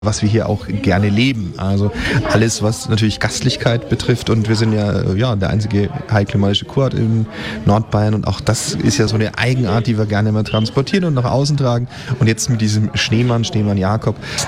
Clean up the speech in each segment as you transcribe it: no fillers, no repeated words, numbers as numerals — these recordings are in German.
was wir hier auch gerne leben. Also alles, was natürlich Gastlichkeit betrifft, und wir sind ja der einzige heilklimatische Kurort in Nordbayern, und auch das ist ja so eine Eigenart, die wir gerne mal transportieren und nach außen tragen. Und jetzt mit diesem Schneemann Jakob, ist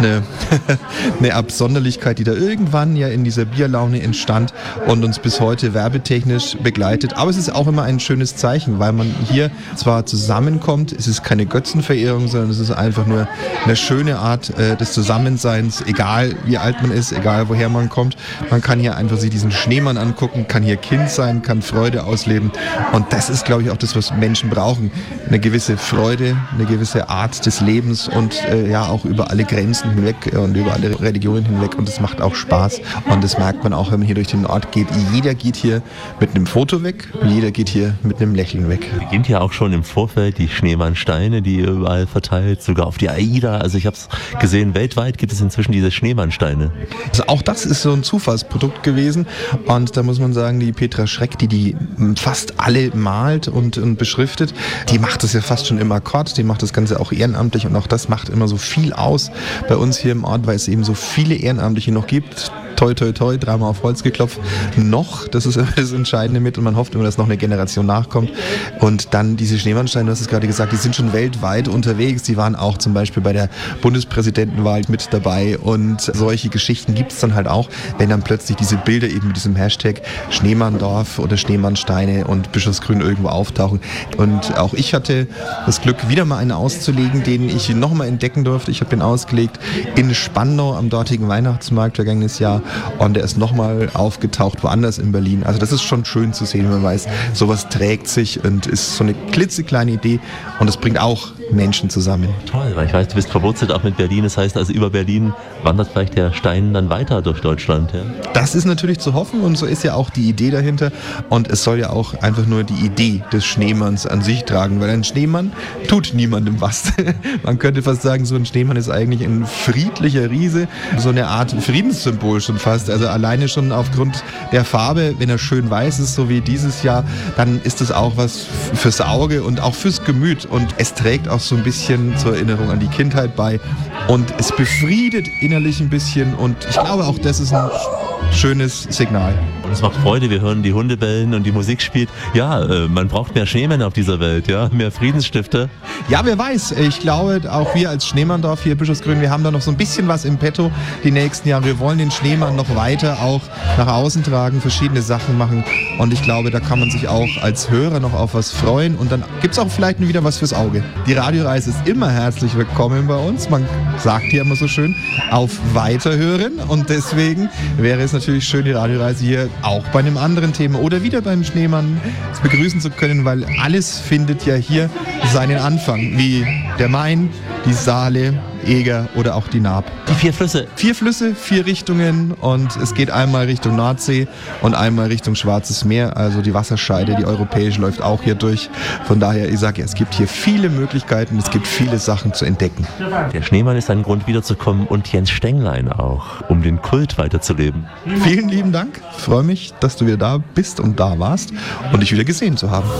eine Absonderlichkeit, die da irgendwann ja in dieser Bierlaune entstand und uns bis heute werbetechnisch begleitet. Aber es ist auch immer ein schönes Zeichen, weil man hier zwar zusammenkommt, es ist keine Götzenverehrung, sondern es ist einfach nur eine schöne Art des Zusammenseins, egal wie alt man ist, egal woher man kommt. Man kann hier einfach sich diesen Schneemann angucken, kann hier Kind sein, kann Freude ausleben, und das ist, glaube ich, auch das, was Menschen brauchen. Eine gewisse Freude, eine gewisse Art des Lebens und auch über alle Grenzen hinweg und über alle Religionen hinweg, und das macht auch Spaß, und das merkt man auch, wenn man hier durch den Ort geht. Jeder geht hier mit einem Foto weg, jeder geht hier mit einem Lächeln weg. Beginnt ja auch schon im Vorfeld die Schneemannsteine, die ihr überall verteilt, sogar auf die AIDA. Also ich habe es gesehen, weltweit gibt es inzwischen diese Schneemannsteine. Also auch das ist so ein Zufallsprodukt gewesen, und da muss man sagen, die Petra Schreck, die fast alle malt und beschriftet, die macht das ja fast schon im Akkord, die macht das Ganze auch ehrenamtlich, und auch das macht immer so viel aus bei uns hier im Ort, weil es eben so viele Ehrenamtliche noch gibt. Toi, toi, toi, dreimal auf Holz geklopft. Noch, das ist immer das Entscheidende mit, und man hofft immer, dass noch eine Generation nachkommt. Und dann diese Schneemannsteine, du hast es gerade gesagt, die sind schon weltweit unterwegs. Die waren auch zum Beispiel bei der Bundespräsidentenwahl mit dabei, und solche Geschichten gibt es dann halt auch, wenn dann plötzlich diese Bilder eben mit diesem Hashtag Schneemanndorf oder Schneemannsteine und Bischofsgrün irgendwo auftauchen. Und auch ich hatte das Glück, wieder mal einen auszulegen, den ich nochmal entdecken durfte. Ich habe den ausgelegt in Spandau am dortigen Weihnachtsmarkt vergangenes Jahr. Und der ist nochmal aufgetaucht woanders in Berlin. Also das ist schon schön zu sehen, wenn man weiß, sowas trägt sich und ist so eine klitzekleine Idee, und das bringt auch Menschen zusammen. Toll, weil ich weiß, du bist verwurzelt auch mit Berlin. Das heißt, also über Berlin wandert vielleicht der Stein dann weiter durch Deutschland. Ja? Das ist natürlich zu hoffen, und so ist ja auch die Idee dahinter. Und es soll ja auch einfach nur die Idee des Schneemanns an sich tragen, weil ein Schneemann tut niemandem was. Man könnte fast sagen, so ein Schneemann ist eigentlich ein friedlicher Riese, so eine Art Friedenssymbol schon fast. Also alleine schon aufgrund der Farbe, wenn er schön weiß ist, so wie dieses Jahr, dann ist das auch was fürs Auge und auch fürs Gemüt. Und es trägt auch so ein bisschen zur Erinnerung an die Kindheit bei, und es befriedet innerlich ein bisschen, und ich glaube auch, das ist ein schönes Signal. Und es macht Freude, wir hören die Hunde bellen und die Musik spielt. Ja, man braucht mehr Schneemänner auf dieser Welt, ja, mehr Friedensstifter. Ja, wer weiß, ich glaube, auch wir als Schneemanndorf hier Bischofsgrün, wir haben da noch so ein bisschen was im Petto die nächsten Jahre. Wir wollen den Schneemann noch weiter auch nach außen tragen, verschiedene Sachen machen, und ich glaube, da kann man sich auch als Hörer noch auf was freuen, und dann gibt es auch vielleicht wieder was fürs Auge. Die Radioreise ist immer herzlich willkommen bei uns. Man sagt hier immer so schön, auf Weiterhören, und deswegen wäre es natürlich schön, die Radioreise hier auch bei einem anderen Thema oder wieder beim Schneemann begrüßen zu können, weil alles findet ja hier seinen Anfang, wie der Main, die Saale, Eger oder auch die Naab. Die 4 Flüsse. 4 Flüsse, 4 Richtungen, und es geht einmal Richtung Nordsee und einmal Richtung Schwarzes Meer. Also die Wasserscheide, die europäische, läuft auch hier durch. Von daher, ich sage ja, es gibt hier viele Möglichkeiten, es gibt viele Sachen zu entdecken. Der Schneemann ist ein Grund wiederzukommen, und Jens Stenglein auch, um den Kult weiterzuleben. Vielen lieben Dank. Ich freue mich, dass du wieder da bist und da warst und dich wieder gesehen zu haben.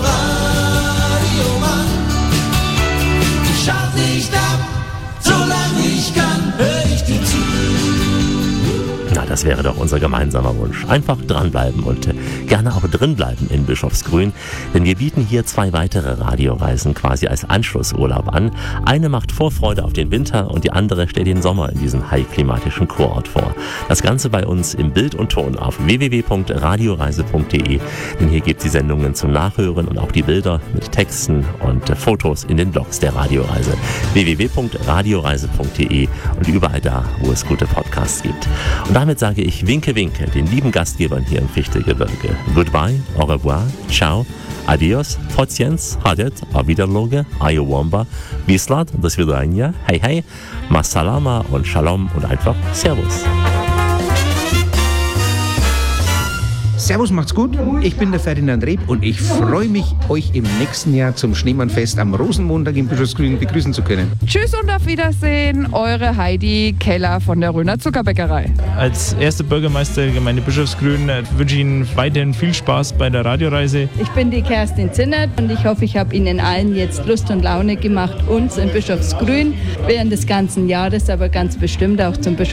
Ich schaff nicht ab, solange ich kann, hör ich dir zu. Na, das wäre doch unser gemeinsamer Wunsch. Einfach dranbleiben und gerne auch drinbleiben in Bischofsgrün, denn wir bieten hier 2 weitere Radioreisen quasi als Anschlussurlaub an. Eine macht Vorfreude auf den Winter, und die andere stellt den Sommer in diesem heilklimatischen Kurort vor. Das Ganze bei uns im Bild und Ton auf www.radioreise.de, denn hier gibt es die Sendungen zum Nachhören und auch die Bilder mit Texten und Fotos in den Blogs der Radioreise. www.radioreise.de und überall da, wo es gute Podcasts gibt. Und damit sage ich Winke Winke den lieben Gastgebern hier im Fichtelgebirge. Goodbye, au revoir, ciao, adios, Potjens, Hadet, auf Wiederloge, Ayowamba, Bislat, das Vidania, hey hey, Masalama und Shalom und einfach Servus. Servus, macht's gut. Ich bin der Ferdinand Reb und ich freue mich, euch im nächsten Jahr zum Schneemannfest am Rosenmontag in Bischofsgrün begrüßen zu können. Tschüss und auf Wiedersehen, eure Heidi Keller von der Röner Zuckerbäckerei. Als erster Bürgermeister der Gemeinde Bischofsgrün wünsche ich Ihnen weiterhin viel Spaß bei der Radioreise. Ich bin die Kerstin Zinnert und ich hoffe, ich habe Ihnen allen jetzt Lust und Laune gemacht, uns in Bischofsgrün während des ganzen Jahres, aber ganz bestimmt auch zum